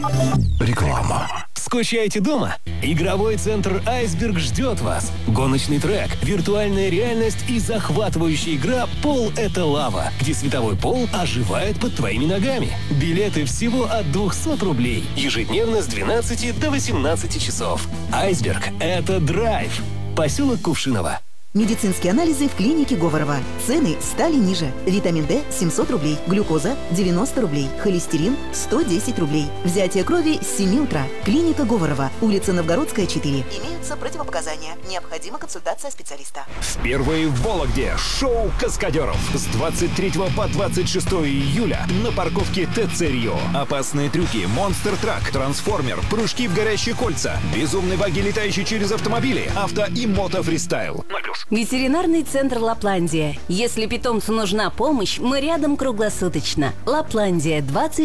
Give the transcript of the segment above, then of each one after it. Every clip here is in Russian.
Реклама. Скучаете дома? Игровой центр «Айсберг» ждет вас. Гоночный трек, виртуальная реальность и захватывающая игра «Пол — это лава», где световой пол оживает под твоими ногами. Билеты всего от 200 рублей. Ежедневно с 12 до 18 часов. «Айсберг» — это драйв. Поселок Кувшиново. Медицинские анализы в клинике Говорова. Цены стали ниже. Витамин D – 700 рублей. Глюкоза – 90 рублей. Холестерин – 110 рублей. Взятие крови с 7 утра. Клиника Говорова. Улица Новгородская, 4. Имеются противопоказания. Необходима консультация специалиста. Впервые в Вологде шоу каскадеров. С 23 по 26 июля на парковке ТЦ Рио. Опасные трюки, монстр-трак, трансформер, прыжки в горящие кольца, безумные баги, летающие через автомобили, авто и мото-фристайл. Ветеринарный центр «Лапландия». Если питомцу нужна помощь, мы рядом круглосуточно. «Лапландия»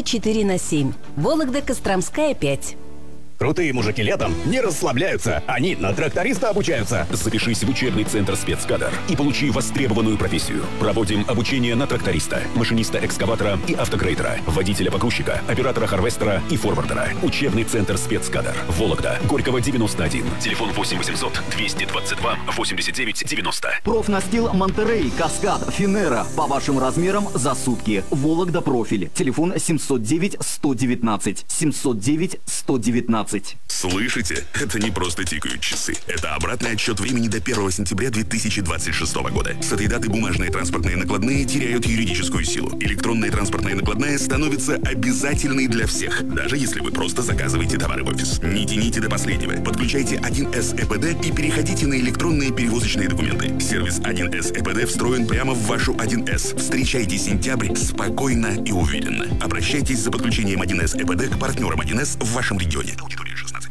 24/7. Вологда-Костромская, 5. Крутые мужики летом не расслабляются. Они на тракториста обучаются. Запишись в учебный центр «Спецкадр» и получи востребованную профессию. Проводим обучение на тракториста, машиниста экскаватора и автогрейдера, водителя-погрузчика, оператора-харвестера и форвардера. Учебный центр «Спецкадр». Вологда, Горького, 91. Телефон 8 800 222 89 90. Профнастил Монтерей, Каскад, Финера. По вашим размерам за сутки. Вологда профиль. Телефон 709 119. 709 119. Слышите? Это не просто тикают часы. Это обратный отсчет времени до 1 сентября 2026 года. С этой даты бумажные транспортные накладные теряют юридическую силу. Электронная транспортная накладная становится обязательной для всех, даже если вы просто заказываете товары в офис. Не тяните до последнего. Подключайте 1С ЭПД и переходите на электронные перевозочные документы. Сервис 1С ЭПД встроен прямо в вашу 1С. Встречайте сентябрь спокойно и уверенно. Обращайтесь за подключением 1С ЭПД к партнерам 1С в вашем регионе. Аудитория 16+.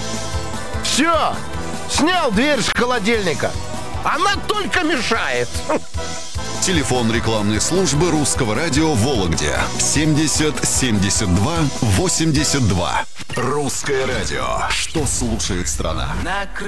Все! Снял дверь с холодильника. Она только мешает. Телефон рекламной службы Русского радио в Вологде 70 72 82. Русское радио. Что слушает страна?